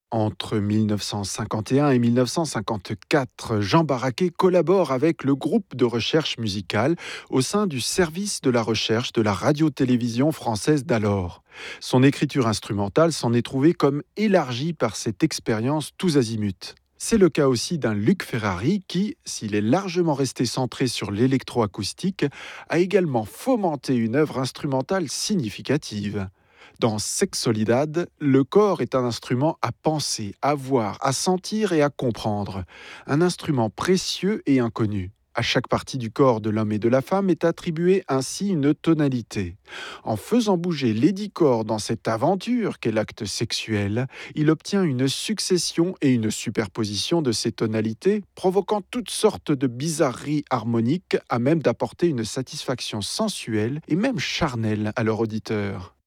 Entre 1951 et 1954, Jean Barraquet collabore avec le groupe de recherche musicale au sein du service de la recherche de la radio-télévision française d'alors. Son écriture instrumentale s'en est trouvée comme élargie par cette expérience tous azimuts. C'est le cas aussi d'un Luc Ferrari qui, s'il est largement resté centré sur l'électroacoustique, a également fomenté une œuvre instrumentale significative. Dans Sex Solidad, le corps est un instrument à penser, à voir, à sentir et à comprendre. Un instrument précieux et inconnu. À chaque partie du corps de l'homme et de la femme est attribuée ainsi une tonalité. En faisant bouger les 10 corps dans cette aventure qu'est l'acte sexuel, il obtient une succession et une superposition de ces tonalités, provoquant toutes sortes de bizarreries harmoniques à même d'apporter une satisfaction sensuelle et même charnelle à leur auditeur.